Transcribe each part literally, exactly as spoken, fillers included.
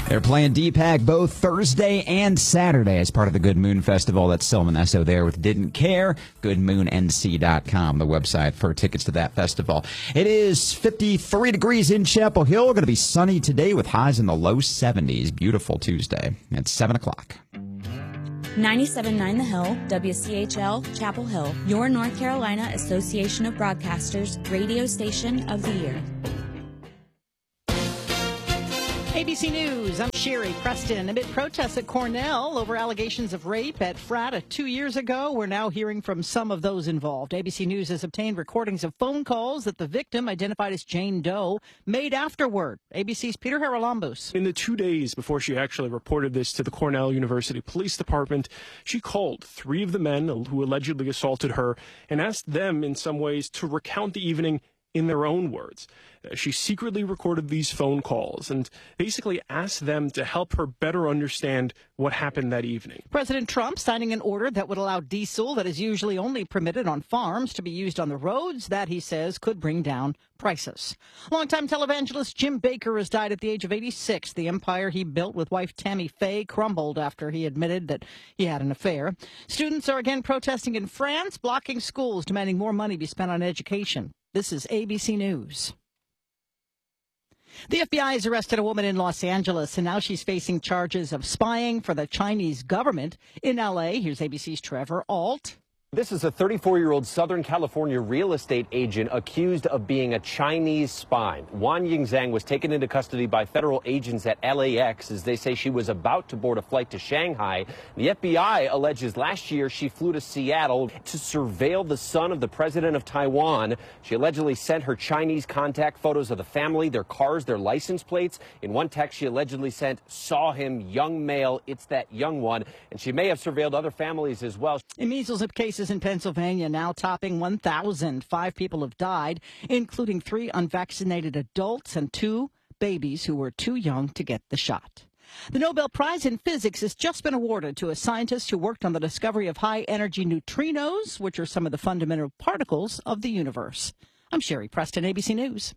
They're playing D-PAC both Thursday and Saturday as part of the Good Moon Festival. That's Sylvan Esso there with Didn't Care. good moon n c dot com, the website for tickets to that festival. It is fifty-three degrees in Chapel Hill. Going to be sunny today with highs in the low seventies. Beautiful Tuesday. It's seven o'clock. ninety-seven point nine The Hill, W C H L, Chapel Hill, your North Carolina Association of Broadcasters radio station of the year. A B C News, I'm Sherry Preston. Amid protests at Cornell over allegations of rape at Frata two years ago, we're now hearing from some of those involved. A B C News has obtained recordings of phone calls that the victim, identified as Jane Doe, made afterward. A B C's Peter Haralambous. In the two days before she actually reported this to the Cornell University Police Department, she called three of the men who allegedly assaulted her and asked them in some ways to recount the evening in their own words. She secretly recorded these phone calls and basically asked them to help her better understand what happened that evening. President Trump signing an order that would allow diesel that is usually only permitted on farms to be used on the roads. That, he says, could bring down prices. Longtime televangelist Jim Bakker has died at the age of eighty-six. The empire he built with wife Tammy Faye crumbled after he admitted that he had an affair. Students are again protesting in France, blocking schools, demanding more money be spent on education. This is A B C News. The F B I has arrested a woman in Los Angeles, and now she's facing charges of spying for the Chinese government in L A. Here's A B C's Trevor Ault. This is a thirty-four-year-old Southern California real estate agent accused of being a Chinese spy. Wan Yingzhang was taken into custody by federal agents at L A X as they say she was about to board a flight to Shanghai. The F B I alleges last year she flew to Seattle to surveil the son of the president of Taiwan. She allegedly sent her Chinese contact photos of the family, their cars, their license plates. In one text, she allegedly sent, "Saw him, young male, it's that young one." And she may have surveilled other families as well. In measles cases in Pennsylvania now topping one thousand. Five people have died, including three unvaccinated adults and two babies who were too young to get the shot. The Nobel Prize in Physics has just been awarded to a scientist who worked on the discovery of high-energy neutrinos, which are some of the fundamental particles of the universe. I'm Sherry Preston, A B C News.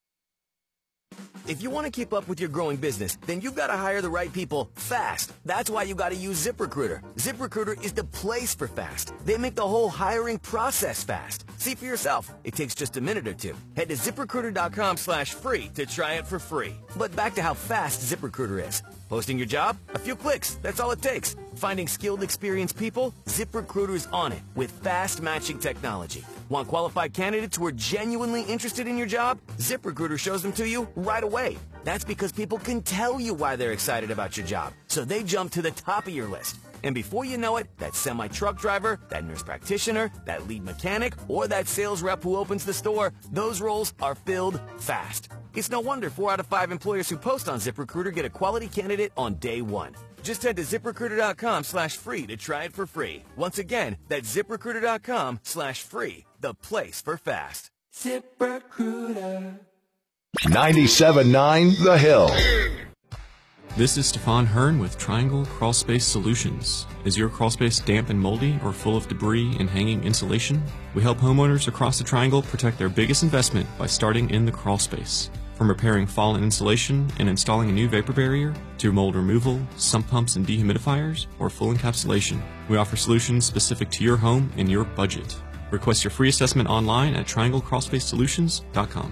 If you want to keep up with your growing business, then you've got to hire the right people fast. That's why you got to use ZipRecruiter. ZipRecruiter is the place for fast. They make the whole hiring process fast. See for yourself. It takes just a minute or two. Head to ZipRecruiter.com slash free to try it for free. But back to how fast ZipRecruiter is. Posting your job? A few clicks. That's all it takes. Finding skilled, experienced people? ZipRecruiter's on it with fast matching technology. Want qualified candidates who are genuinely interested in your job? ZipRecruiter shows them to you right away. That's because people can tell you why they're excited about your job, so they jump to the top of your list. And before you know it, that semi-truck driver, that nurse practitioner, that lead mechanic, or that sales rep who opens the store, those roles are filled fast. It's no wonder four out of five employers who post on ZipRecruiter get a quality candidate on day one. Just head to ZipRecruiter.com slash free to try it for free. Once again, that's ZipRecruiter.com slash free, the place for fast. ZipRecruiter. ninety-seven point nine The Hill. This is Stefan Hearn with Triangle Crawl Space Solutions. Is your crawl space damp and moldy or full of debris and hanging insulation? We help homeowners across the Triangle protect their biggest investment by starting in the crawl space. From repairing fallen insulation and installing a new vapor barrier, to mold removal, sump pumps and dehumidifiers, or full encapsulation, we offer solutions specific to your home and your budget. Request your free assessment online at triangle crawl space solutions dot com.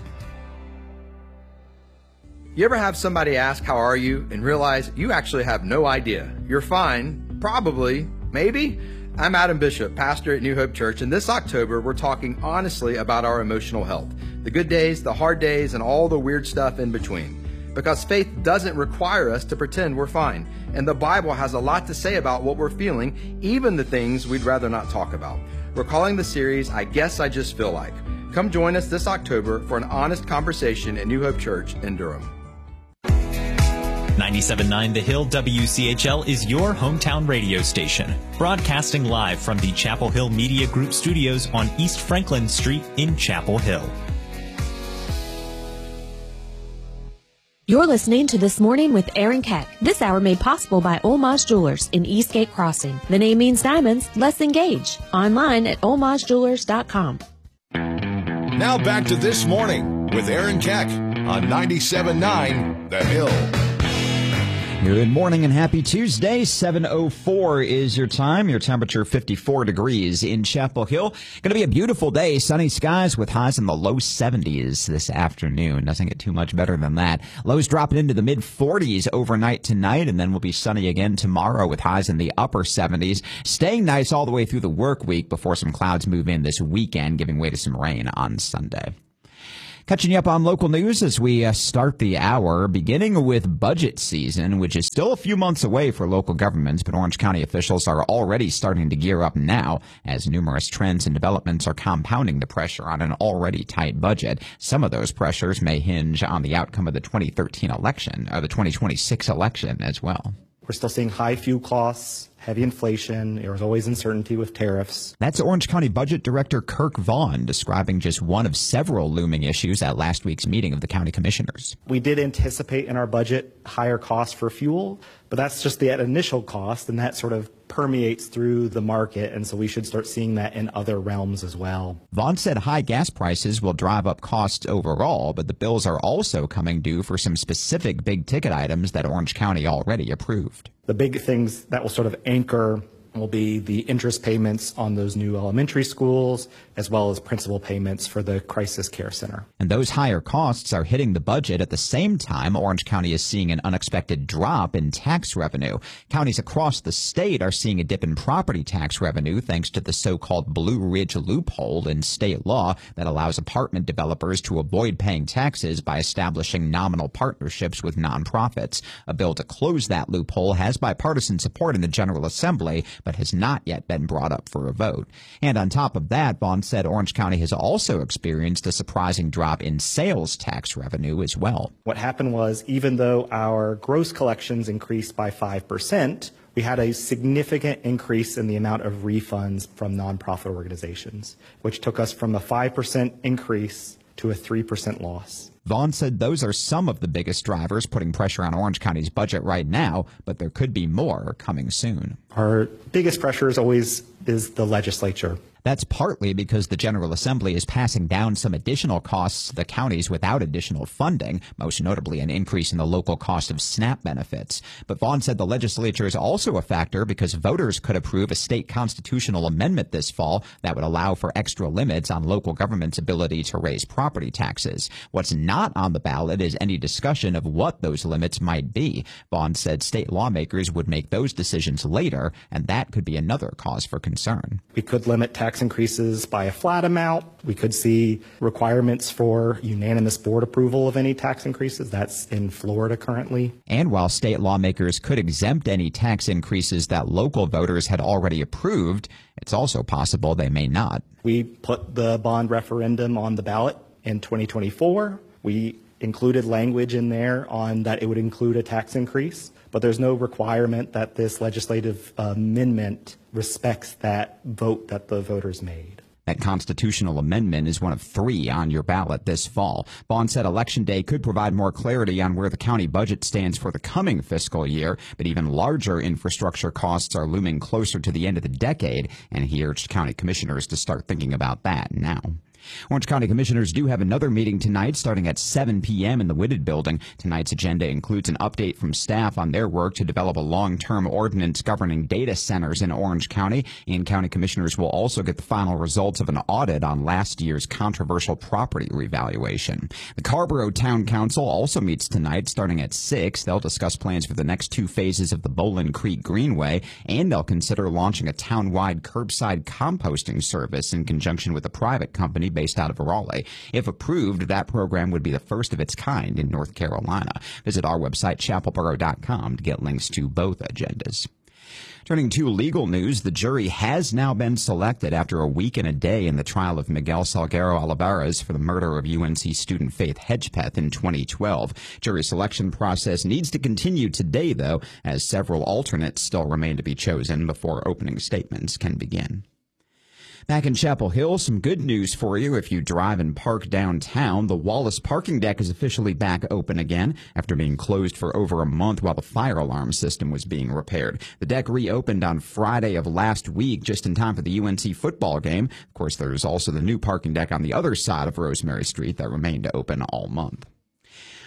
You ever have somebody ask, "How are you?" and realize you actually have no idea? You're fine. Probably. Maybe. I'm Adam Bishop, pastor at New Hope Church, and this October we're talking honestly about our emotional health. The good days, the hard days, and all the weird stuff in between. Because faith doesn't require us to pretend we're fine. And the Bible has a lot to say about what we're feeling, even the things we'd rather not talk about. We're calling the series, I Guess I Just Feel Like. Come join us this October for an honest conversation at New Hope Church in Durham. ninety-seven point nine The Hill W C H L is your hometown radio station, broadcasting live from the Chapel Hill Media Group studios on East Franklin Street in Chapel Hill. You're listening to This Morning with Aaron Keck. This hour made possible by Olmaz Jewelers in Eastgate Crossing. The name means diamonds, let's engage. Online at olmaz jewelers dot com. Now back to This Morning with Aaron Keck on ninety-seven point nine The Hill. Good morning and happy Tuesday. seven oh four is your time. Your temperature fifty-four degrees in Chapel Hill. Going to be a beautiful day. Sunny skies with highs in the low seventies this afternoon. Doesn't get too much better than that. Lows dropping into the mid forties overnight tonight, and then we'll be sunny again tomorrow with highs in the upper seventies. Staying nice all the way through the work week before some clouds move in this weekend, giving way to some rain on Sunday. Catching you up on local news as we uh, start the hour, beginning with budget season, which is still a few months away for local governments, but Orange County officials are already starting to gear up now as numerous trends and developments are compounding the pressure on an already tight budget. Some of those pressures may hinge on the outcome of the twenty thirteen election, or the twenty twenty-six election as well. We're still seeing high fuel costs, heavy inflation. There was always uncertainty with tariffs. That's Orange County Budget Director Kirk Vaughn describing just one of several looming issues at last week's meeting of the county commissioners. We did anticipate in our budget higher costs for fuel, but that's just the initial cost, and that sort of permeates through the market, and so we should start seeing that in other realms as well. Vaughn said high gas prices will drive up costs overall, but the bills are also coming due for some specific big-ticket items that Orange County already approved. The big things that will sort of anchor will be the interest payments on those new elementary schools, as well as principal payments for the crisis care center. And those higher costs are hitting the budget at the same time Orange County is seeing an unexpected drop in tax revenue. Counties across the state are seeing a dip in property tax revenue thanks to the so-called Blue Ridge loophole in state law that allows apartment developers to avoid paying taxes by establishing nominal partnerships with nonprofits. A bill to close that loophole has bipartisan support in the General Assembly, but has not yet been brought up for a vote. And on top of that, Vaughn said Orange County has also experienced a surprising drop in sales tax revenue as well. What happened was, even though our gross collections increased by five percent, we had a significant increase in the amount of refunds from nonprofit organizations, which took us from a five percent increase to a three percent loss. Vaughn said those are some of the biggest drivers putting pressure on Orange County's budget right now, but there could be more coming soon. Our biggest pressure is always is the legislature. That's partly because the General Assembly is passing down some additional costs to the counties without additional funding, most notably an increase in the local cost of SNAP benefits. But Vaughn said the legislature is also a factor because voters could approve a state constitutional amendment this fall that would allow for extra limits on local government's ability to raise property taxes. What's not on the ballot is any discussion of what those limits might be. Vaughn said state lawmakers would make those decisions later, and that could be another cause for concern. We could limit tax increases by a flat amount. We could see requirements for unanimous board approval of any tax increases. That's in Florida currently. And while state lawmakers could exempt any tax increases that local voters had already approved, it's also possible they may not. We put the bond referendum on the ballot in twenty twenty-four. We included language in there on that it would include a tax increase, but there's no requirement that this legislative amendment respects that vote that the voters made. That constitutional amendment is one of three on your ballot this fall. Vaughn said Election Day could provide more clarity on where the county budget stands for the coming fiscal year, but even larger infrastructure costs are looming closer to the end of the decade, and he urged county commissioners to start thinking about that now. Orange County Commissioners do have another meeting tonight starting at seven p.m. in the Whitted Building. Tonight's agenda includes an update from staff on their work to develop a long-term ordinance governing data centers in Orange County. And county commissioners will also get the final results of an audit on last year's controversial property revaluation. The Carrboro Town Council also meets tonight starting at six. They'll discuss plans for the next two phases of the Bowlin Creek Greenway, and they'll consider launching a town-wide curbside composting service in conjunction with a private company based out of Raleigh. If approved, that program would be the first of its kind in North Carolina. Visit our website, chapel borough dot com, to get links to both agendas. Turning to legal news, the jury has now been selected after a week and a day in the trial of Miguel Salguero Olivares for the murder of U N C student Faith Hedgepeth in twenty twelve. Jury selection process needs to continue today, though, as several alternates still remain to be chosen before opening statements can begin. Back in Chapel Hill, some good news for you if you drive and park downtown. The Wallace parking deck is officially back open again after being closed for over a month while the fire alarm system was being repaired. The deck reopened on Friday of last week just in time for the U N C football game. Of course, there's also the new parking deck on the other side of Rosemary Street that remained open all month.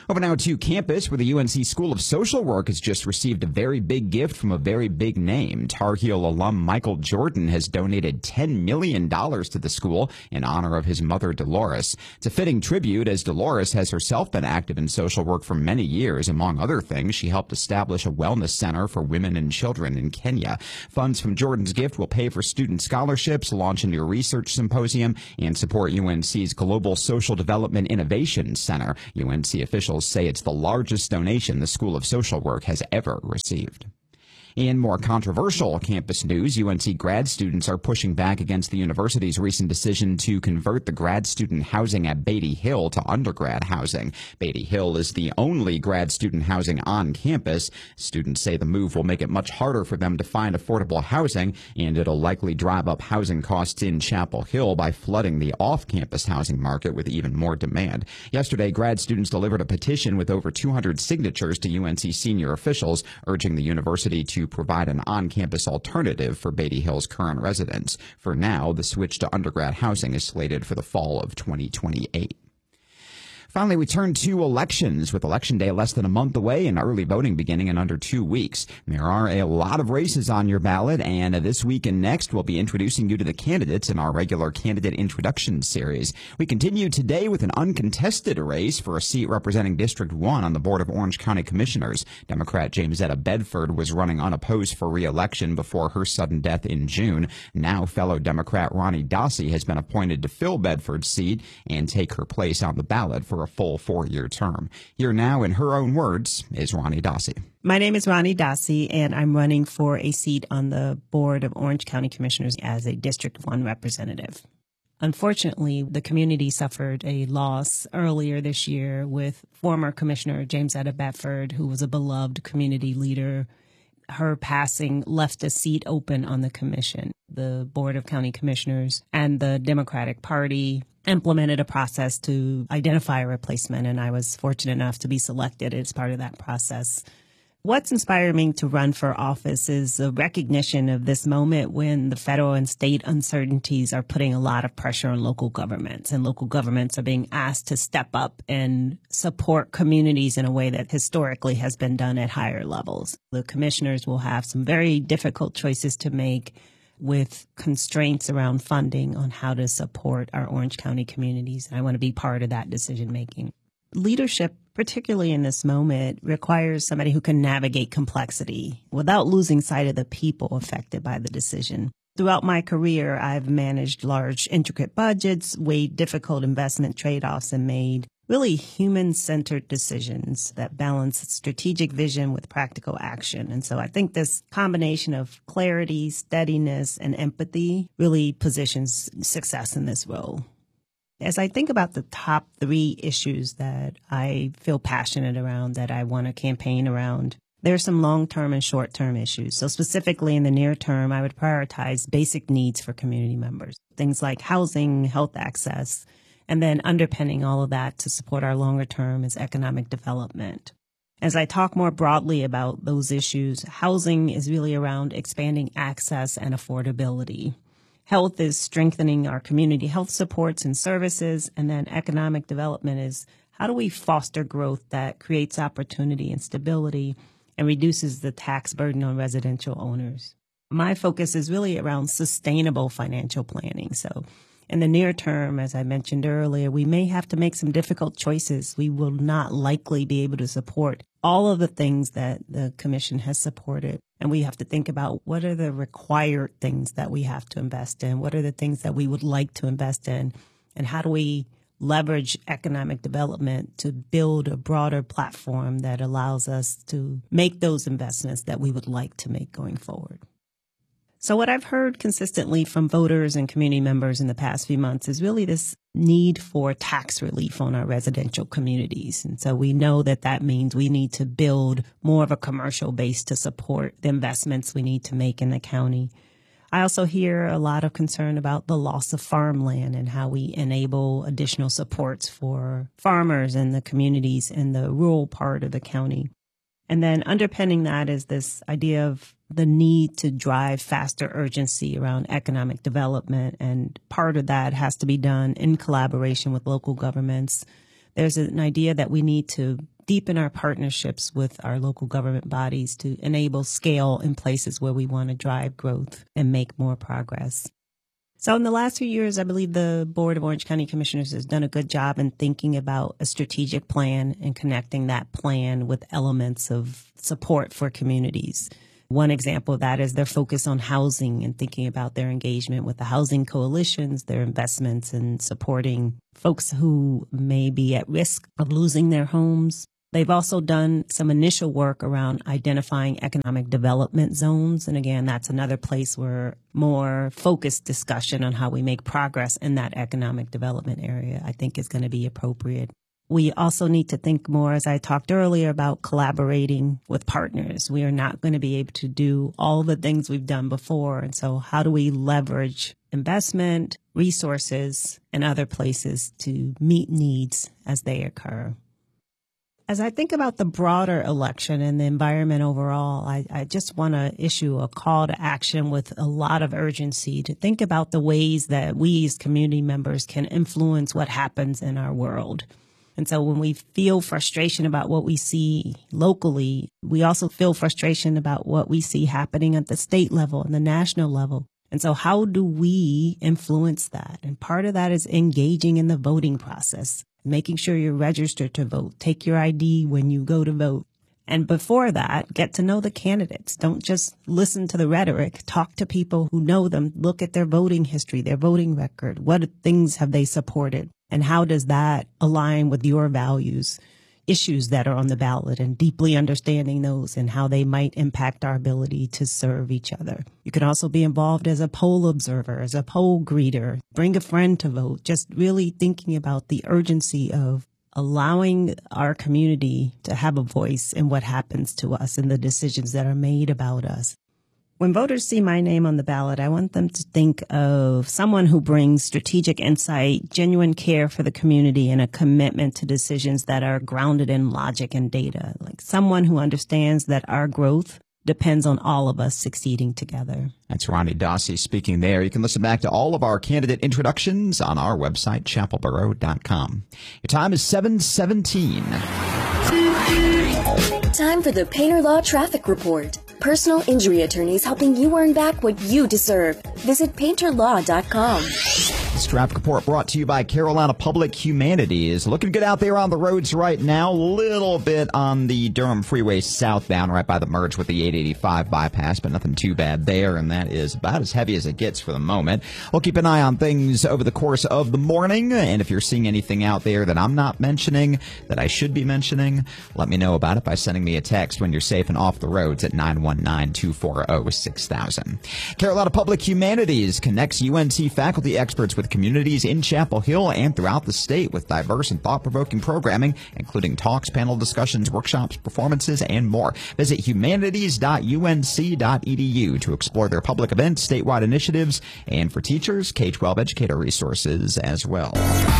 Over now to campus, where the U N C School of Social Work has just received a very big gift from a very big name. Tar Heel alum Michael Jordan has donated ten million dollars to the school in honor of his mother, Dolores. It's a fitting tribute, as Dolores has herself been active in social work for many years. Among other things, she helped establish a wellness center for women and children in Kenya. Funds from Jordan's gift will pay for student scholarships, launch a new research symposium, and support U N C's Global Social Development Innovation Center. U N C officials say it's the largest donation the School of Social Work has ever received. In more controversial campus news, U N C grad students are pushing back against the university's recent decision to convert the grad student housing at Beatty Hill to undergrad housing. Beatty Hill is the only grad student housing on campus. Students say the move will make it much harder for them to find affordable housing, and it'll likely drive up housing costs in Chapel Hill by flooding the off-campus housing market with even more demand. Yesterday, grad students delivered a petition with over two hundred signatures to U N C senior officials, urging the university to provide an on-campus alternative for Beatty Hill's current residents. For now, the switch to undergrad housing is slated for the fall of twenty twenty-eight. Finally, we turn to elections, with Election Day less than a month away and early voting beginning in under two weeks. There are a lot of races on your ballot, and this week and next we'll be introducing you to the candidates in our regular candidate introduction series. We continue today with an uncontested race for a seat representing District one on the Board of Orange County Commissioners. Democrat Jamesetta Bedford was running unopposed for re-election before her sudden death in June. Now fellow Democrat Ronnie Dossey has been appointed to fill Bedford's seat and take her place on the ballot for a full four-year term. Here now, in her own words, is Ronnie Dossey. My name is Ronnie Dossey, and I'm running for a seat on the Board of Orange County Commissioners as a District one representative. Unfortunately, the community suffered a loss earlier this year with former Commissioner Jamesetta Bedford, who was a beloved community leader. Her passing left a seat open on the commission. The Board of County Commissioners and the Democratic Party implemented a process to identify a replacement, and I was fortunate enough to be selected as part of that process. What's inspired me to run for office is a recognition of this moment when the federal and state uncertainties are putting a lot of pressure on local governments, and local governments are being asked to step up and support communities in a way that historically has been done at higher levels. The commissioners will have some very difficult choices to make, with constraints around funding on how to support our Orange County communities. And I want to be part of that decision making. Leadership, particularly in this moment, requires somebody who can navigate complexity without losing sight of the people affected by the decision. Throughout my career, I've managed large, intricate budgets, weighed difficult investment trade-offs, and made really human-centered decisions that balance strategic vision with practical action. And so I think this combination of clarity, steadiness, and empathy really positions success in this role. As I think about the top three issues that I feel passionate around, that I want to campaign around, there are some long-term and short-term issues. So specifically in the near term, I would prioritize basic needs for community members, things like housing, health access, and then underpinning all of that to support our longer term is economic development. As I talk more broadly about those issues, housing is really around expanding access and affordability. Health is strengthening our community health supports and services. And then economic development is how do we foster growth that creates opportunity and stability and reduces the tax burden on residential owners. My focus is really around sustainable financial planning. So in the near term, as I mentioned earlier, we may have to make some difficult choices. We will not likely be able to support all of the things that the commission has supported. And we have to think about what are the required things that we have to invest in? What are the things that we would like to invest in? And how do we leverage economic development to build a broader platform that allows us to make those investments that we would like to make going forward? So what I've heard consistently from voters and community members in the past few months is really this need for tax relief on our residential communities. And so we know that that means we need to build more of a commercial base to support the investments we need to make in the county. I also hear a lot of concern about the loss of farmland and how we enable additional supports for farmers and the communities in the rural part of the county. And then underpinning that is this idea of the need to drive faster urgency around economic development. And part of that has to be done in collaboration with local governments. There's an idea that we need to deepen our partnerships with our local government bodies to enable scale in places where we want to drive growth and make more progress. So in the last few years, I believe the Board of Orange County Commissioners has done a good job in thinking about a strategic plan and connecting that plan with elements of support for communities. One example of that is their focus on housing and thinking about their engagement with the housing coalitions, their investments in supporting folks who may be at risk of losing their homes. They've also done some initial work around identifying economic development zones. And again, that's another place where more focused discussion on how we make progress in that economic development area, I think, is going to be appropriate. We also need to think more, as I talked earlier, about collaborating with partners. We are not going to be able to do all the things we've done before. And so how do we leverage investment, resources, and other places to meet needs as they occur? As I think about the broader election and the environment overall, I, I just want to issue a call to action with a lot of urgency to think about the ways that we as community members can influence what happens in our world. And so when we feel frustration about what we see locally, we also feel frustration about what we see happening at the state level and the national level. And so how do we influence that? And part of that is engaging in the voting process, making sure you're registered to vote, take your I D when you go to vote. And before that, get to know the candidates. Don't just listen to the rhetoric. Talk to people who know them. Look at their voting history, their voting record. What things have they supported? And how does that align with your values, issues that are on the ballot, and deeply understanding those and how they might impact our ability to serve each other. You can also be involved as a poll observer, as a poll greeter, bring a friend to vote, just really thinking about the urgency of allowing our community to have a voice in what happens to us and the decisions that are made about us. When voters see my name on the ballot, I want them to think of someone who brings strategic insight, genuine care for the community, and a commitment to decisions that are grounded in logic and data. Like someone who understands that our growth depends on all of us succeeding together. That's Roni Dossi speaking there. You can listen back to all of our candidate introductions on our website, chapel borough dot com. Your time is seven seventeen. Time for the Painter Law Traffic Report. Personal injury attorneys helping you earn back what you deserve. Visit painter law dot com. This traffic report brought to you by Carolina Public Humanities. Looking good out there on the roads right now. A little bit on the Durham Freeway southbound right by the merge with the eight eighty-five bypass, but nothing too bad there, and that is about as heavy as it gets for the moment. We'll keep an eye on things over the course of the morning, and if you're seeing anything out there that I'm not mentioning, that I should be mentioning, let me know about it by sending me a text when you're safe and off the roads at nine one nine, two four zero, six thousand. Carolina Public Humanities connects U N C faculty experts with communities in Chapel Hill and throughout the state with diverse and thought-provoking programming, including talks, panel discussions, workshops, performances, and more. Visit humanities dot u n c dot e d u to explore their public events, statewide initiatives, and for teachers, K twelve educator resources as well.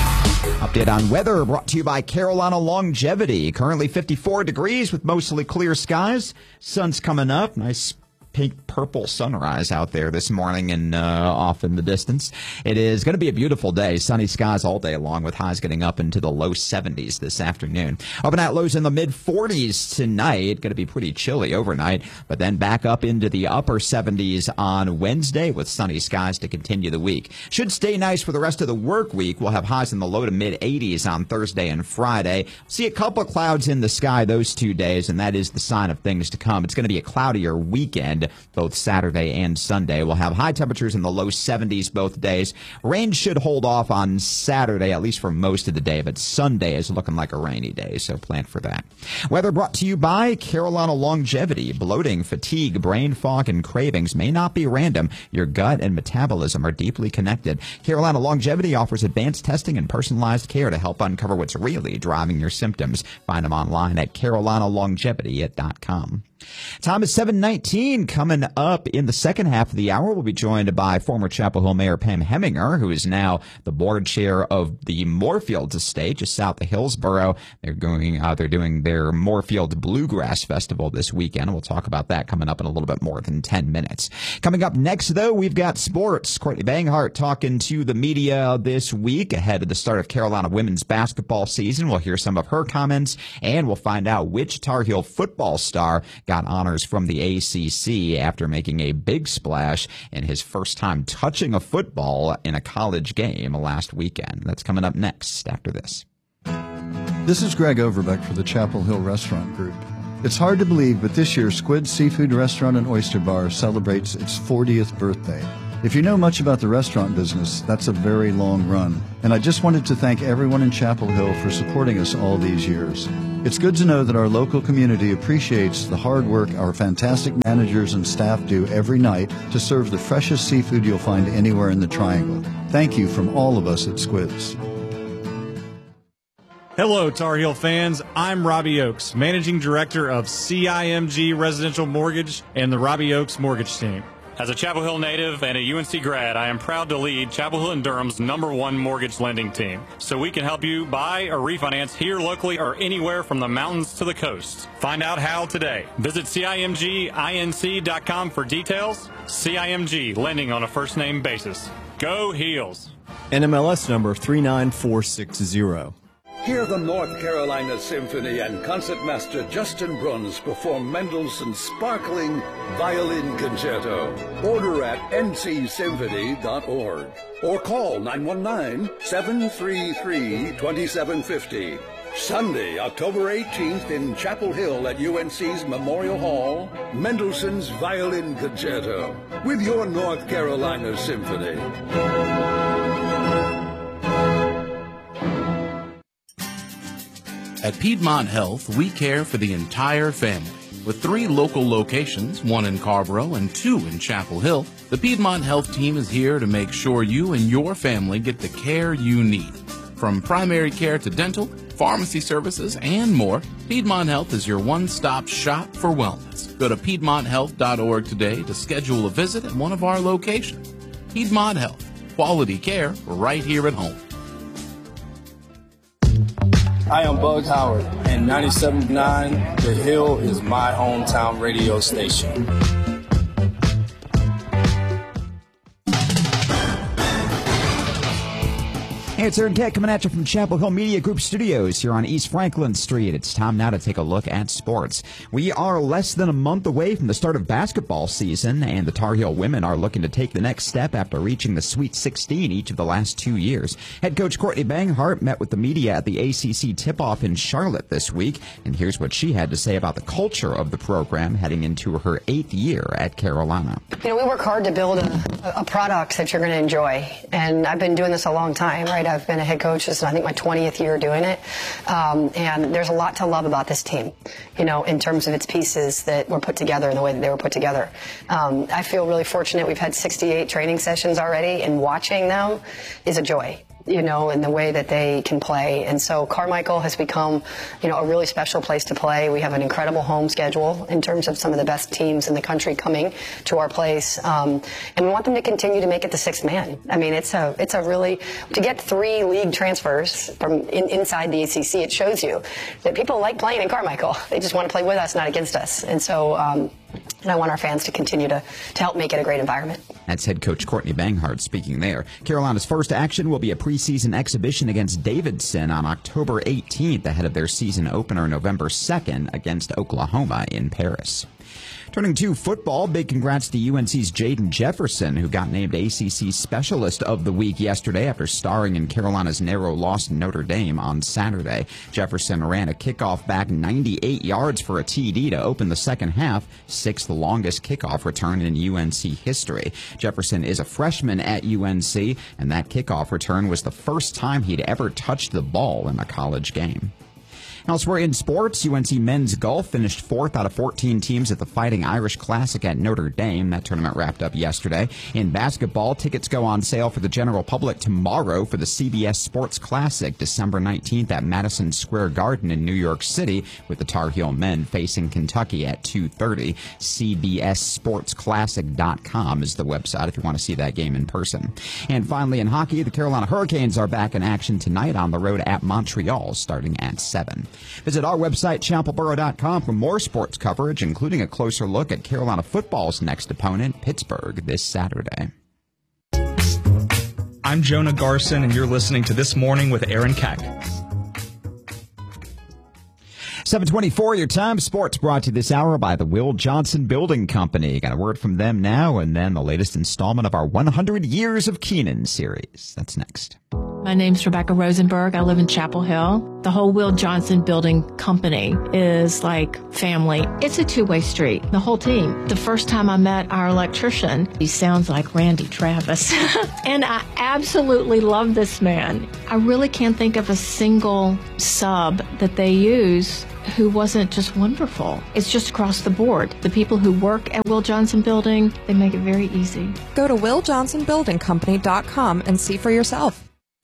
Update on weather brought to you by Carolina Longevity. Currently fifty-four degrees with mostly clear skies. Sun's coming up. Nice pink purple sunrise out there this morning and uh, off in the distance. It is going to be a beautiful day. Sunny skies all day long with highs getting up into the low seventies this afternoon. Overnight lows in the mid forties tonight. Going to be pretty chilly overnight, but then back up into the upper seventies on Wednesday with sunny skies to continue the week. Should stay nice for the rest of the work week. We'll have highs in the low to mid eighties on Thursday and Friday. See a couple of clouds in the sky those two days, and that is the sign of things to come. It's going to be a cloudier weekend both Saturday and Sunday. We'll have high temperatures in the low seventies both days. Rain should hold off on Saturday, at least for most of the day, but Sunday is looking like a rainy day, so plan for that. Weather brought to you by Carolina Longevity. Bloating, fatigue, brain fog, and cravings may not be random. Your gut and metabolism are deeply connected. Carolina Longevity offers advanced testing and personalized care to help uncover what's really driving your symptoms. Find them online at carolina longevity dot com. Time is seven nineteen. Coming up in the second half of the hour, we'll be joined by former Chapel Hill Mayor Pam Heminger, who is now the board chair of the Moorfields Estate, just south of Hillsboro. They're going, uh, they're doing their Moorfield Bluegrass Festival this weekend. We'll talk about that coming up in a little bit more than ten minutes. Coming up next, though, we've got sports. Courtney Banghart talking to the media this week ahead of the start of Carolina women's basketball season. We'll hear some of her comments, and we'll find out which Tar Heel football star got honors from the A C C after making a big splash in his first time touching a football in a college game last weekend. That's coming up next after this. This is Greg Overbeck for the Chapel Hill Restaurant Group. It's hard to believe, but this year Squid Seafood Restaurant and Oyster Bar celebrates its fortieth birthday. If you know much about the restaurant business, that's a very long run, and I just wanted to thank everyone in Chapel Hill for supporting us all these years. It's good to know that our local community appreciates the hard work our fantastic managers and staff do every night to serve the freshest seafood you'll find anywhere in the Triangle. Thank you from all of us at Squid's. Hello, Tar Heel fans. I'm Robbie Oakes, Managing Director of C I M G Residential Mortgage and the Robbie Oakes Mortgage Team. As a Chapel Hill native and a U N C grad, I am proud to lead Chapel Hill and Durham's number one mortgage lending team. So we can help you buy or refinance here locally or anywhere from the mountains to the coast. Find out how today. Visit C I M G inc dot com for details. C I M G, lending on a first name basis. Go Heels. N M L S number three nine four six zero. Hear the North Carolina Symphony and concertmaster Justin Bruns perform Mendelssohn's sparkling violin concerto. Order at n c symphony dot org or call nine one nine, seven three three, two seven five zero. Sunday, October eighteenth in Chapel Hill at U N C's Memorial Hall, Mendelssohn's Violin Concerto with your North Carolina Symphony. At Piedmont Health, we care for the entire family. With three local locations, one in Carborough and two in Chapel Hill, the Piedmont Health team is here to make sure you and your family get the care you need. From primary care to dental, pharmacy services, and more, Piedmont Health is your one-stop shop for wellness. Go to piedmont health dot org today to schedule a visit at one of our locations. Piedmont Health, quality care right here at home. I am Bug Howard, and ninety-seven point nine The Hill is my hometown radio station. Hey, it's Aaron Keck coming at you from Chapel Hill Media Group Studios here on East Franklin Street. It's time now to take a look at sports. We are less than a month away from the start of basketball season, and the Tar Heel women are looking to take the next step after reaching the Sweet sixteen each of the last two years. Head coach Courtney Banghart met with the media at the A C C tip-off in Charlotte this week, and here's what she had to say about the culture of the program heading into her eighth year at Carolina. You know, we work hard to build a, a product that you're going to enjoy, and I've been doing this a long time, right? I've been a head coach. This is, I think, my twentieth year doing it. Um, and there's a lot to love about this team, you know, in terms of its pieces that were put together and the way that they were put together. Um, I feel really fortunate. We've had sixty-eight training sessions already, and watching them is a joy, you know, in the way that they can play. And so Carmichael has become, you know, a really special place to play. We have an incredible home schedule in terms of some of the best teams in the country coming to our place. Um, and we want them to continue to make it the sixth man. I mean, it's a, it's a really, to get three league transfers from in, inside the A C C, it shows you that people like playing in Carmichael. They just want to play with us, not against us. And so, um, and I want our fans to continue to, to help make it a great environment. That's head coach Courtney Banghart speaking there. Carolina's first action will be a preseason exhibition against Davidson on October eighteenth ahead of their season opener November second against Oklahoma in Paris. Turning to football, big congrats to U N C's Jaden Jefferson, who got named A C C Specialist of the Week yesterday after starring in Carolina's narrow loss to Notre Dame on Saturday. Jefferson ran a kickoff back ninety-eight yards for a T D to open the second half, sixth longest kickoff return in U N C history. Jefferson is a freshman at U N C, and that kickoff return was the first time he'd ever touched the ball in a college game. Elsewhere in sports, U N C men's golf finished fourth out of fourteen teams at the Fighting Irish Classic at Notre Dame. That tournament wrapped up yesterday. In basketball, tickets go on sale for the general public tomorrow for the C B S Sports Classic, December nineteenth at Madison Square Garden in New York City, with the Tar Heel men facing Kentucky at two thirty. C B S sports classic dot com is the website if you want to see that game in person. And finally, in hockey, the Carolina Hurricanes are back in action tonight on the road at Montreal starting at seven. Visit our website, chapel borough dot com, for more sports coverage, including a closer look at Carolina football's next opponent, Pittsburgh, this Saturday. I'm Jonah Garson, and you're listening to This Morning with Aaron Keck. seven twenty-four, your time. Sports brought to you this hour by the Will Johnson Building Company. Got a word from them now, and then the latest installment of our one hundred Years of Keenan series. That's next. My name's Rebecca Rosenberg. I live in Chapel Hill. The whole Will Johnson Building Company is like family. It's a two-way street, the whole team. The first time I met our electrician, he sounds like Randy Travis. And I absolutely love this man. I really can't think of a single sub that they use who wasn't just wonderful. It's just across the board. The people who work at Will Johnson Building, they make it very easy. Go to will johnson building company dot com and see for yourself.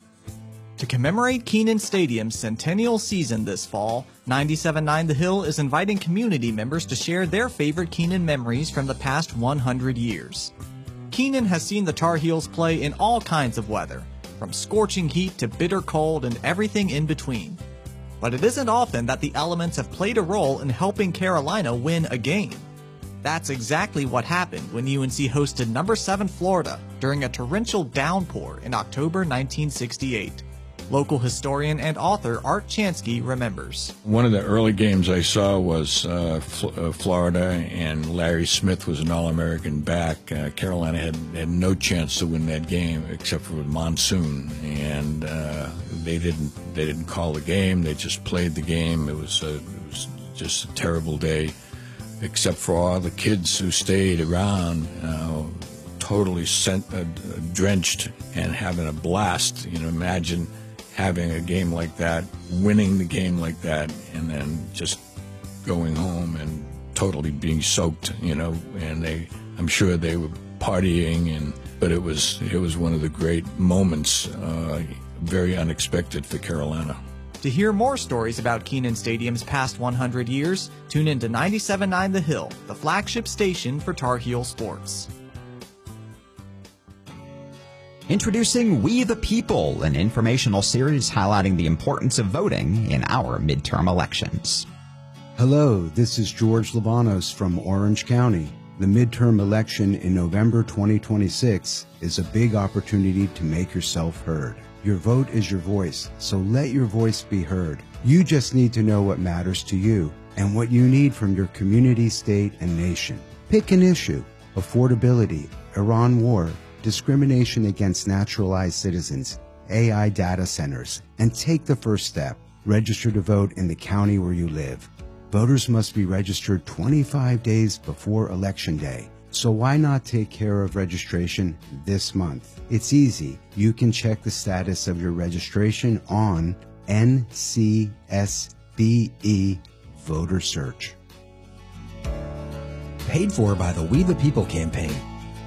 To commemorate Kenan Stadium's centennial season this fall, ninety-seven point nine The Hill is inviting community members to share their favorite Kenan memories from the past one hundred years. Kenan has seen the Tar Heels play in all kinds of weather, from scorching heat to bitter cold and everything in between. But it isn't often that the elements have played a role in helping Carolina win a game. That's exactly what happened when U N C hosted number seven Florida during a torrential downpour in October nineteen sixty-eight. Local historian and author Art Chansky remembers. One of the early games I saw was uh, F- uh, Florida, and Larry Smith was an All-American back. Uh, Carolina had, had no chance to win that game except for a monsoon, and uh, they didn't they didn't call the game. They just played the game. It was, a, it was just a terrible day, except for all the kids who stayed around, uh, totally sent, uh, drenched and having a blast. You know, imagine having a game like that, winning the game like that, and then just going home and totally being soaked, you know, and they, I'm sure they were partying, and but it was it was one of the great moments, uh, very unexpected for Carolina. To hear more stories about Kenan Stadium's past one hundred years, tune in to ninety-seven point nine The Hill, the flagship station for Tar Heel sports. Introducing We the People, an informational series highlighting the importance of voting in our midterm elections. Hello, this is George Lavanos from Orange County. The midterm election in November twenty twenty-six is a big opportunity to make yourself heard. Your vote is your voice, so let your voice be heard. You just need to know what matters to you and what you need from your community, state, and nation. Pick an issue: affordability, Iran war, discrimination against naturalized citizens, A I data centers, and take the first step. Register to vote in the county where you live. Voters must be registered twenty-five days before Election Day. So why not take care of registration this month? It's easy. You can check the status of your registration on N C S B E Voter Search. Paid for by the We the People campaign.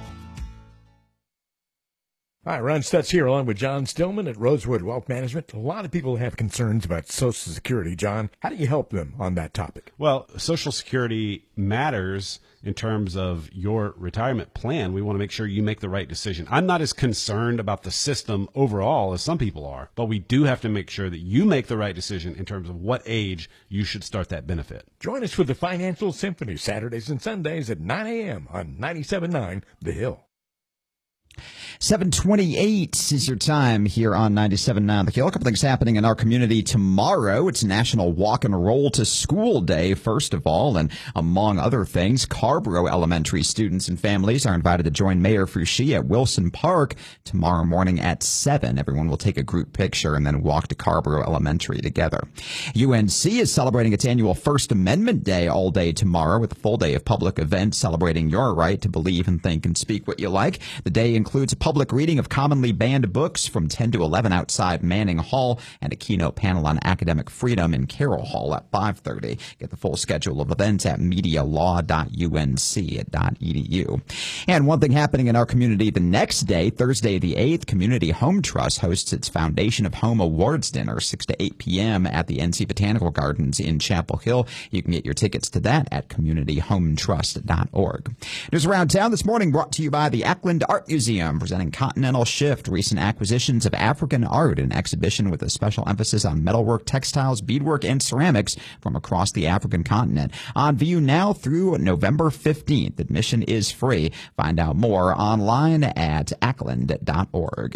Hi, Ron Stutz here, along with John Stillman at Rosewood Wealth Management. A lot of people have concerns about Social Security. John, how do you help them on that topic? Well, Social Security matters in terms of your retirement plan. We want to make sure you make the right decision. I'm not as concerned about the system overall as some people are, but we do have to make sure that you make the right decision in terms of what age you should start that benefit. Join us for the Financial Symphony, Saturdays and Sundays at nine a.m. on ninety-seven point nine The Hill. seven twenty-eight is your time here on ninety-seven point nine The Hill. A couple things happening in our community tomorrow. It's National Walk and Roll to School Day, first of all, and among other things, Carborough Elementary students and families are invited to join Mayor Fouché at Wilson Park tomorrow morning at seven. Everyone will take a group picture and then walk to Carborough Elementary together. U N C is celebrating its annual First Amendment Day all day tomorrow with a full day of public events celebrating your right to believe and think and speak what you like. The day includes includes a public reading of commonly banned books from ten to eleven outside Manning Hall and a keynote panel on academic freedom in Carroll Hall at five thirty. Get the full schedule of events at media law dot u n c dot e d u. And one thing happening in our community the next day, Thursday the eighth, Community Home Trust hosts its Foundation of Home Awards Dinner, six to eight p.m. at the N C Botanical Gardens in Chapel Hill. You can get your tickets to that at community home trust dot org. News around town this morning brought to you by the Ackland Art Museum, presenting Continental Shift, recent acquisitions of African art, an exhibition with a special emphasis on metalwork, textiles, beadwork, and ceramics from across the African continent. On view now through November fifteenth. Admission is free. Find out more online at ackland dot org.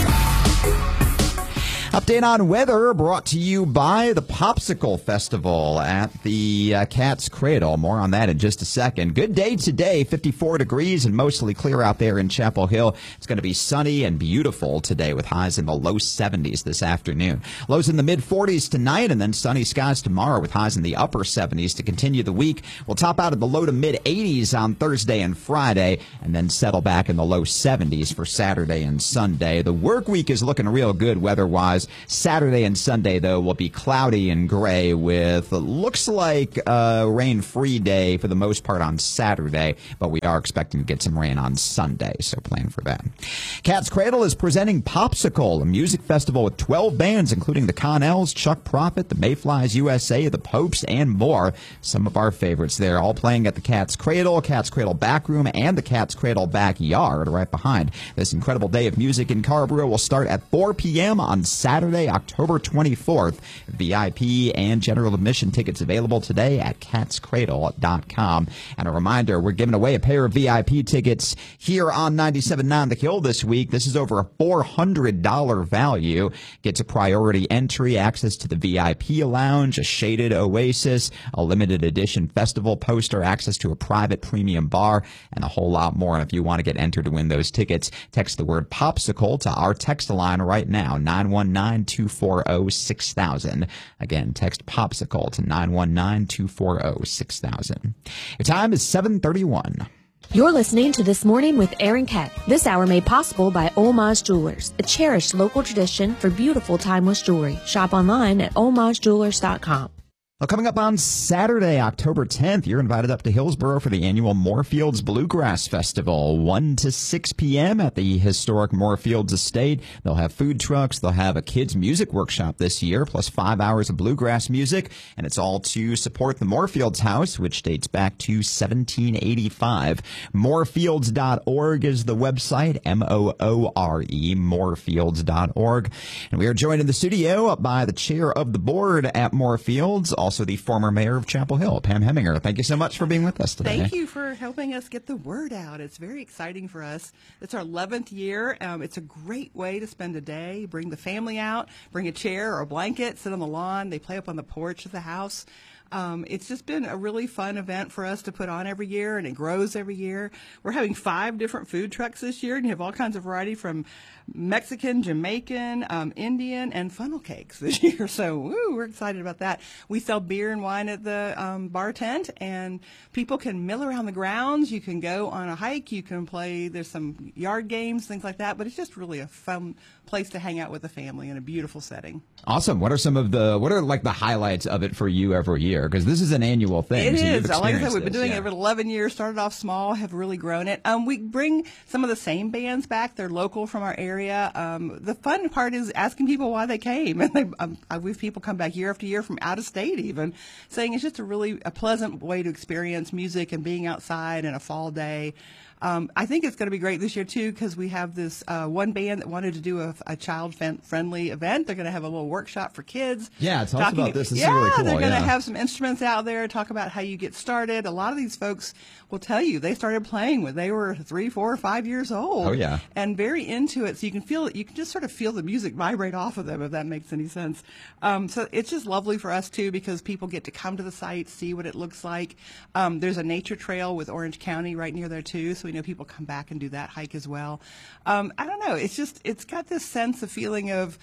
Update on weather brought to you by the Popsicle Festival at the uh, Cat's Cradle. More on that in just a second. Good day today, fifty-four degrees and mostly clear out there in Chapel Hill. It's going to be sunny and beautiful today with highs in the low seventies this afternoon. Lows in the mid forties tonight, and then sunny skies tomorrow with highs in the upper seventies to continue the week. We'll top out at the low to mid eighties on Thursday and Friday, and then settle back in the low seventies for Saturday and Sunday. The work week is looking real good weather-wise. Saturday and Sunday, though, will be cloudy and gray with looks like a rain-free day for the most part on Saturday, but we are expecting to get some rain on Sunday, so plan for that. Cat's Cradle is presenting Popsicle, a music festival with twelve bands, including the Connells, Chuck Prophet, the Mayflies U S A, the Popes, and more. Some of our favorites there, all playing at the Cat's Cradle, Cat's Cradle Backroom, and the Cat's Cradle Backyard right behind. This incredible day of music in Carrboro will start at four p.m. on Saturday. Saturday, October twenty-fourth. V I P and general admission tickets available today at cats cradle dot com. And a reminder, we're giving away a pair of V I P tickets here on ninety-seven point nine The Hill this week. This is over a four hundred dollars value. Gets a priority entry, access to the V I P lounge, a shaded oasis, a limited edition festival poster, access to a private premium bar, and a whole lot more. And if you want to get entered to win those tickets, text the word Popsicle to our text line right now, nine one nine, two four zero, six thousand. Again, text Popsicle to nine one nine, two four zero, six thousand. Your time is seven thirty-one. You're listening to This Morning with Aaron Keck. This hour made possible by Homage Jewelers, a cherished local tradition for beautiful timeless jewelry. Shop online at homage jewelers dot com. Well, coming up on Saturday, October tenth, you're invited up to Hillsboro for the annual Moorfields Bluegrass Festival, one to six p.m. at the historic Moorfields Estate. They'll have food trucks. They'll have a kids' music workshop this year, plus five hours of bluegrass music. And it's all to support the Moorfields House, which dates back to seventeen eighty-five. moorfields dot org is the website, M O O R E, moorfields dot org. And we are joined in the studio by the chair of the board at Moorfields, also the former mayor of Chapel Hill, Pam Heminger. Thank you so much for being with us today. Thank you for helping us get the word out. It's very exciting for us. It's our eleventh year. Um, it's a great way to spend a day. Bring the family out, bring a chair or a blanket, sit on the lawn. They play up on the porch of the house. Um, it's just been a really fun event for us to put on every year, and it grows every year. We're having five different food trucks this year, and you have all kinds of variety from Mexican, Jamaican, um, Indian, and funnel cakes this year. So woo, we're excited about that. We sell beer and wine at the um, bar tent, and people can mill around the grounds. You can go on a hike. You can play. There's some yard games, things like that. But it's just really a fun place to hang out with the family in a beautiful setting. Awesome. What are some of the, what are like the highlights of it for you every year? Because this is an annual thing. It so is. Like I said, we've been this, doing yeah. it for eleven years, started off small, have really grown it. Um, we bring some of the same bands back. They're local from our area. Um, the fun part is asking people why they came. And they, um, we've people come back year after year from out of state even, saying it's just a really a pleasant way to experience music and being outside in a fall day. Um, I think it's going to be great this year, too, because we have this uh, one band that wanted to do a, a child-friendly event. They're going to have a little workshop for kids. Yeah, tell talking, us about this. This yeah, is really cool. they're going to yeah. have some instruments out there, talk about how you get started. A lot of these folks will tell you they started playing when they were three, four, five years old. Oh, yeah. And very into it, so you can feel it. You can just sort of feel the music vibrate off of them, if that makes any sense. Um, so it's just lovely for us, too, because people get to come to the site, see what it looks like. Um, there's a nature trail with Orange County right near there, too, so we know people come back and do that hike as well. Um, I don't know. It's just, it's got this sense of feeling of,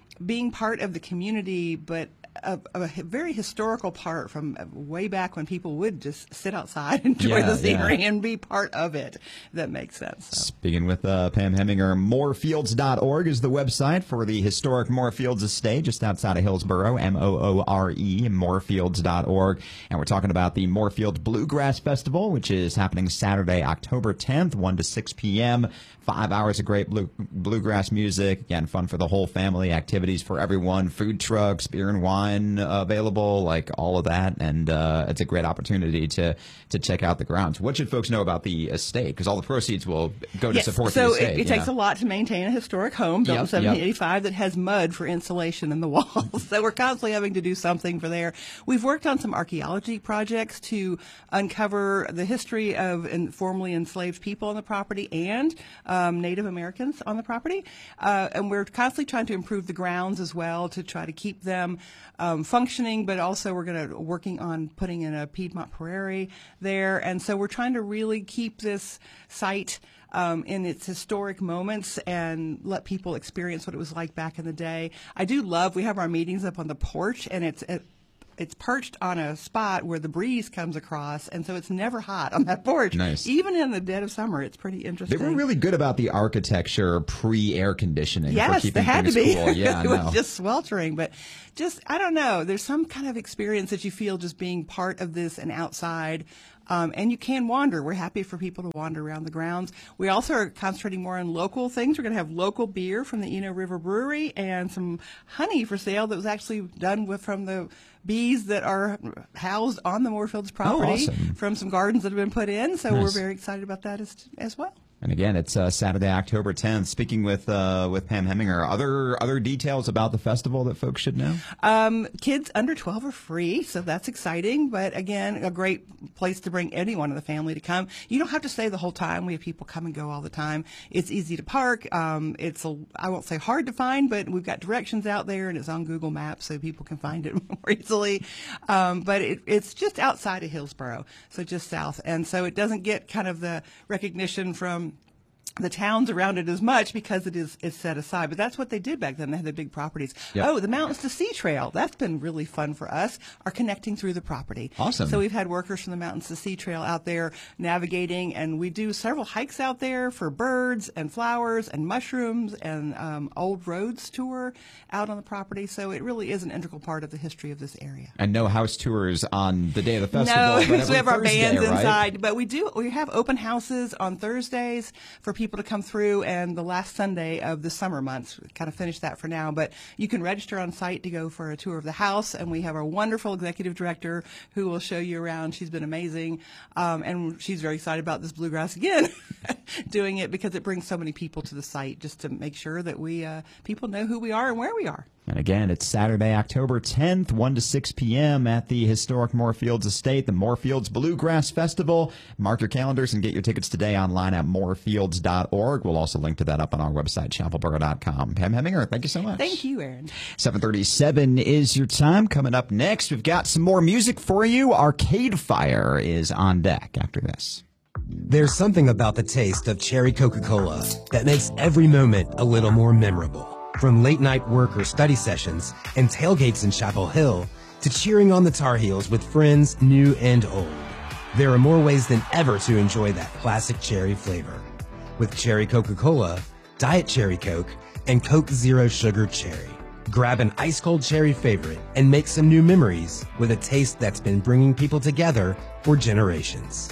being part of the community, but a, a very historical part from way back when people would just sit outside, enjoy Yeah, the scenery, yeah. and be part of it. That makes sense. So. Speaking with uh, Pam Heminger, moorfields dot org is the website for the historic Moorfields Estate just outside of Hillsboro, M O O R E, moorfields dot org. And we're talking about the Moorfield Bluegrass Festival, which is happening Saturday, October tenth, one to six p.m., Five hours of great blue, bluegrass music. Again, fun for the whole family, activities for everyone, food trucks, beer and wine uh, available, like all of that. And uh, it's a great opportunity to to check out the grounds. What should folks know about the estate? Because all the proceeds will go to yes, support so the estate. it, it yeah. takes a lot to maintain a historic home built Yep, in seventeen eighty-five yep. that has mud for insulation in the walls. So we're constantly having to do something for there. We've worked on some archaeology projects to uncover the history of in, formerly enslaved people on the property and um, Native Americans on the property. Uh, and we're constantly trying to improve the grounds as well to try to keep them um, functioning, but also we're going to working on putting in a Piedmont Prairie there. And so we're trying to really keep this site Um, in its historic moments and let people experience what it was like back in the day. I do love, we have our meetings up on the porch, and it's it, it's perched on a spot where the breeze comes across, and so it's never hot on that porch. Nice. Even in the dead of summer, it's pretty interesting. They were really good about the architecture pre-air conditioning for Yes, keeping they had things to be. cool. Yeah, I It know. was just sweltering, but just, I don't know, there's some kind of experience that you feel just being part of this and outside. Um, and you can wander. We're happy for people to wander around the grounds. We also are concentrating more on local things. We're going to have local beer from the Eno River Brewery and some honey for sale that was actually done with from the bees that are housed on the Moorfields property Oh, awesome. from some gardens that have been put in. So Nice. we're very excited about that as, as well. And again, it's uh, Saturday, October tenth. Speaking with uh, with Pam Heminger, other other details about the festival that folks should know? Um, kids under twelve are free, so that's exciting. But again, a great place to bring anyone in the family to come. You don't have to stay the whole time. We have people come and go all the time. It's easy to park. Um, it's a, I won't say hard to find, but we've got directions out there, and it's on Google Maps, so people can find it more easily. Um, but it, it's just outside of Hillsboro, so just south, and so it doesn't get kind of the recognition from the towns around it as much because it is it's set aside. But that's what they did back then. They had the big properties. Yep. Oh, the Mountains to Sea Trail. That's been really fun for us, are connecting through the property. Awesome. So we've had workers from the Mountains to Sea Trail out there navigating, and we do several hikes out there for birds and flowers and mushrooms and um, old roads tour out on the property. So it really is an integral part of the history of this area. And no house tours on the day of the festival. No, but because every we have our Thursday, bands right? inside. But we do, we have open houses on Thursdays for people to come through, and the last Sunday of the summer months. We kind of finished that for now, but you can register on site to go for a tour of the house, and we have our wonderful executive director who will show you around. She's been amazing, um, and she's very excited about this bluegrass again, doing it because it brings so many people to the site just to make sure that we uh, people know who we are and where we are. And again, it's Saturday, October tenth, one to six p.m. at the historic Moorfields Estate, the Moorfields Bluegrass Festival. Mark your calendars and get your tickets today online at moorfields dot org. We'll also link to that up on our website, chapel borough dot com. Pam Heminger, thank you so much. Thank you, Aaron. seven thirty-seven is your time. Coming up next, we've got some more music for you. Arcade Fire is on deck after this. There's something about the taste of cherry Coca-Cola that makes every moment a little more memorable. From late-night work or study sessions and tailgates in Chapel Hill to cheering on the Tar Heels with friends new and old, there are more ways than ever to enjoy that classic cherry flavor. With Cherry Coca-Cola, Diet Cherry Coke, and Coke Zero Sugar Cherry. Grab an ice-cold cherry favorite and make some new memories with a taste that's been bringing people together for generations.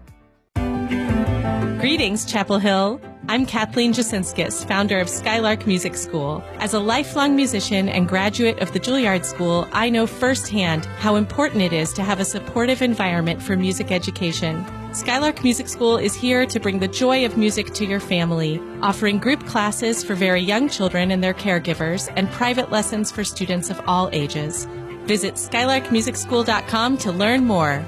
Greetings, Chapel Hill. I'm Kathleen Jasinskis, founder of Skylark Music School. As a lifelong musician and graduate of the Juilliard School, I know firsthand how important it is to have a supportive environment for music education. Skylark Music School is here to bring the joy of music to your family, offering group classes for very young children and their caregivers, and private lessons for students of all ages. Visit skylark music school dot com to learn more.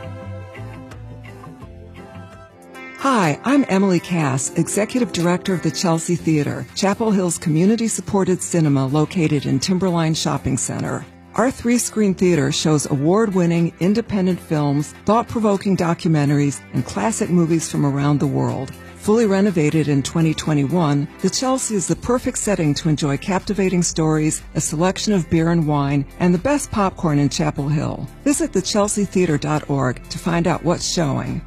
Hi, I'm Emily Cass, Executive Director of the Chelsea Theater, Chapel Hill's community-supported cinema located in Timberline Shopping Center. Our three-screen theater shows award-winning independent films, thought-provoking documentaries, and classic movies from around the world. Fully renovated in twenty twenty-one, the Chelsea is the perfect setting to enjoy captivating stories, a selection of beer and wine, and the best popcorn in Chapel Hill. Visit the chelsea theater dot org to find out what's showing.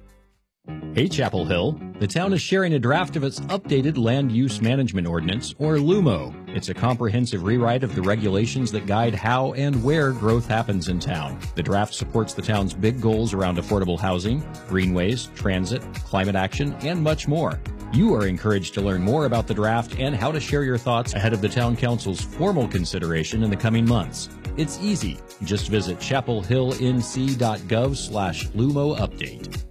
Hey, Chapel Hill. The town is sharing a draft of its updated Land Use Management Ordinance, or LUMO. It's a comprehensive rewrite of the regulations that guide how and where growth happens in town. The draft supports the town's big goals around affordable housing, greenways, transit, climate action, and much more. You are encouraged to learn more about the draft and how to share your thoughts ahead of the Town Council's formal consideration in the coming months. It's easy. Just visit chapel hill n c dot gov slash lumo update.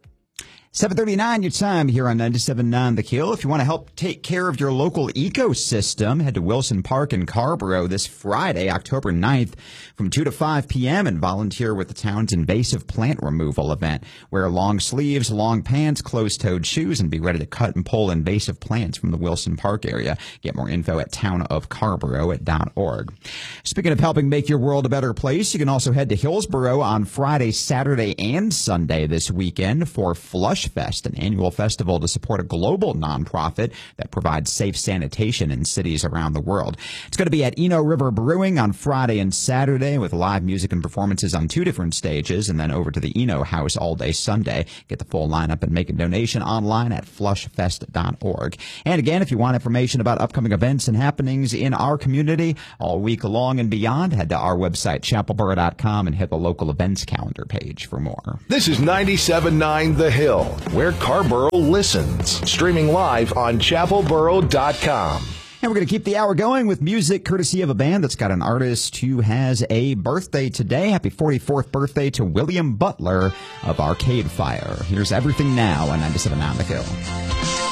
seven thirty-nine, your time here on ninety-seven point nine The Kill. If you want to help take care of your local ecosystem, head to Wilson Park in Carrboro this Friday, October ninth, from two to five p.m. and volunteer with the town's invasive plant removal event. Wear long sleeves, long pants, closed-toed shoes, and be ready to cut and pull invasive plants from the Wilson Park area. Get more info at town of carrboro dot org. Speaking of helping make your world a better place, you can also head to Hillsboro on Friday, Saturday, and Sunday this weekend for Flush Fest, an annual festival to support a global nonprofit that provides safe sanitation in cities around the world. It's going to be at Eno River Brewing on Friday and Saturday with live music and performances on two different stages, and then over to the Eno House all day Sunday. Get the full lineup and make a donation online at flush fest dot org. And again, if you want information about upcoming events and happenings in our community all week long and beyond, head to our website, chapel boro dot com, and hit the local events calendar page for more. This is ninety-seven point nine The Hill, where Carrboro listens. Streaming live on chapel boro dot com. And we're going to keep the hour going with music courtesy of a band that's got an artist who has a birthday today. Happy forty-fourth birthday to William Butler of Arcade Fire. Here's Everything Now on ninety-seven point nine The Kill.